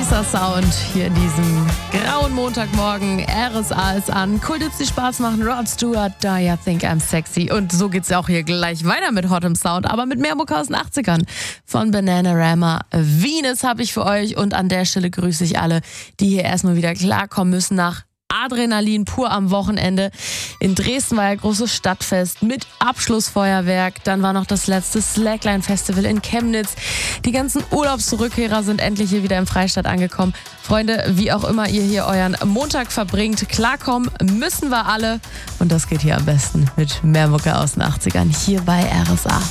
Nicer Sound hier in diesem grauen Montagmorgen. RSA ist an. Cool, die Spaß machen. Rod Stewart, Do You Think I'm Sexy? Und so geht's ja auch hier gleich weiter mit Hotem Sound, aber mit mehr Mucke aus den 80ern. Von Bananarama. Venus habe ich für euch und an der Stelle grüße ich alle, die hier erstmal wieder klarkommen müssen nach Adrenalin pur am Wochenende. In Dresden war ja großes Stadtfest mit Abschlussfeuerwerk. Dann war noch das letzte Slackline-Festival in Chemnitz. Die ganzen Urlaubsrückkehrer sind endlich hier wieder im Freistaat angekommen. Freunde, wie auch immer ihr hier euren Montag verbringt, klarkommen müssen wir alle. Und das geht hier am besten mit mehr Mucke aus den 80ern hier bei RSA.